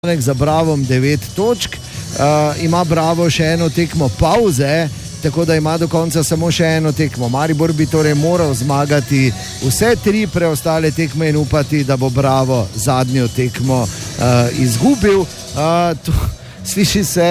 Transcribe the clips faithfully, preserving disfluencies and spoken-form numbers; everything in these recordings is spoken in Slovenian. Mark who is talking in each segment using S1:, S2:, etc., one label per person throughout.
S1: Za Bravom devet točk, uh, ima Bravo še eno tekmo pauze, tako da ima do konca samo še eno tekmo. Maribor bi torej moral zmagati vse tri preostale tekme in upati, da bo Bravo zadnjo tekmo uh, izgubil. Uh, to, sliši se,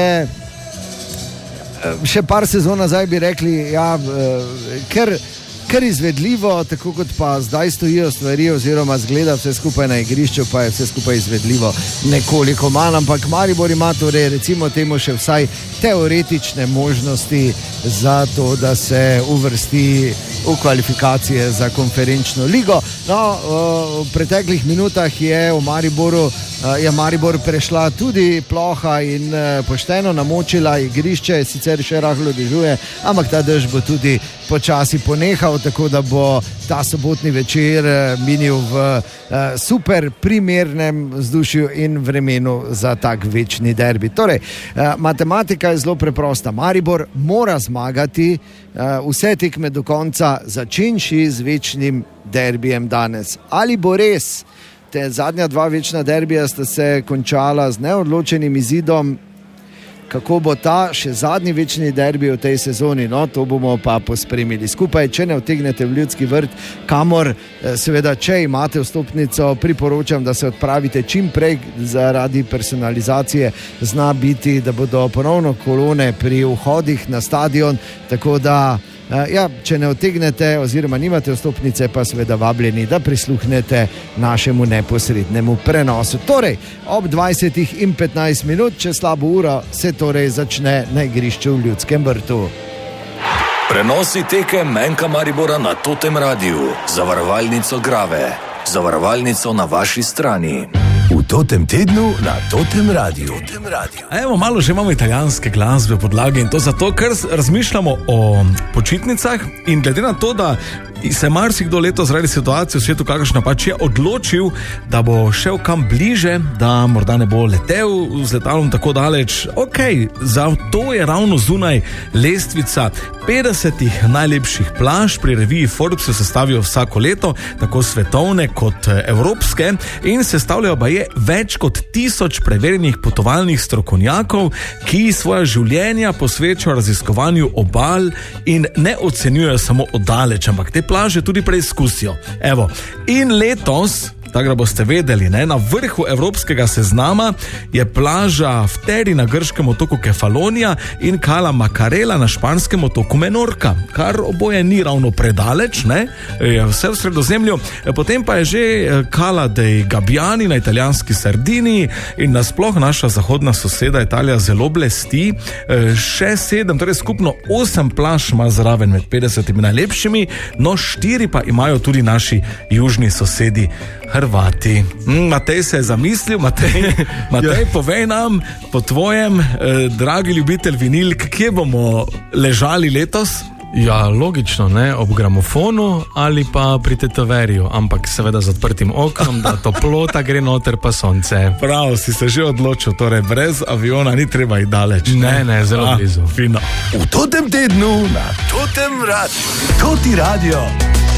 S1: uh, še par sezon nazaj bi rekli, ja, uh, ker Kar izvedljivo, tako kot pa zdaj stojijo stvari oziroma zgleda vse skupaj na igrišču, pa je vse skupaj izvedljivo nekoliko manj, ampak Maribor ima torej recimo temu še vsaj teoretične možnosti za to, da se uvrsti v kvalifikacije za konferenčno ligo. No, v preteklih minutah je v Mariboru je Maribor prešla tudi ploha in pošteno namočila igrišče, sicer še rahlo dežuje, ampak ta dež bo tudi počasi ponehal, tako da bo ta sobotni večer minil v super primernem vzdušju in vremenu za tak večni derbi. Torej, matematika je zelo preprosta. Maribor mora zmagati vse tekme do konca, začenši z večnim derbijem danes. Ali bo res? Te zadnja dva večna derbija sta se končala z neodločenim izidom. Kako bo ta še zadnji večni derbi v tej sezoni, no, to bomo pa pospremili skupaj. Če ne utegnete v Ljudski vrt, kamor seveda, če imate vstopnico, priporočam, da se odpravite čim prej, zaradi personalizacije zna biti, da bodo ponovno kolone pri vhodih na stadion, tako da ja, če ne utegnete oziroma nimate vstopnice, pa seveda vabljeni, da prisluhnete našemu neposrednemu prenosu. Torej, ob dvajsetih in petnajst minut, če slabo uro, se torej začne na igrišču v Ljudskem vrtu.
S2: Prenosi tekem Menka Maribora na Totem Radiu, zavarovalnico Grave, zavarovalnico na vaši strani. V Totem tednu na Totem Radiu. Totem Radio.
S3: Evo, malo že imamo italijanske glasbe podlage in to zato, ker razmišljamo o počitnicah in glede na to, da se marsikdo leto zaradi situacije v svetu, kakšna pač je, odločil, da bo šel kam bliže, da morda ne bo letel z letalom tako daleč. Ok, za to je ravno zunaj lestvica petdesetih najlepših plaž. Pri reviji Forbes se sestavijo vsako leto, tako svetovne kot evropske, in sestavljajo pa je več kot tisoč preverjenih potovalnih strokovnjakov, ki svoja življenja posvečajo raziskovanju obal in ne ocenjujejo samo oddaleč, ampak te plaže tudi preizkusijo. Evo, in letos, tako da boste vedeli, ne, na vrhu evropskega seznama je plaža Fteri na grškem otoku Kefalonija in Cala Macarela na španskem otoku Menorca, kar oboje ni ravno predaleč, ne, je vse v Sredozemlju. Potem pa je že Cala dei Gabbiani na italijanski Sardiniji in nasploh naša zahodna soseda Italija zelo blesti. Še sedem, torej skupno osem plaž ima zraven med petdesetimi najlepšimi, no štiri pa imajo tudi naši južni sosedi Hrvati. Matej se je zamislil, Matej, Matej, povej nam po tvojem, eh, dragi ljubitelj vinilk, kje bomo ležali letos?
S4: Ja, logično, ne, ob gramofonu ali pa pri tetoverju, ampak seveda z odprtim oknom, da toplota gre noter pa sonce.
S3: Prav, si se že odločil, torej brez aviona ni treba iti daleč.
S4: Ne, ne, zelo
S3: A,
S4: blizu.
S3: Fino.
S2: V Totem tednu na Totem Radiu. Toti Radio.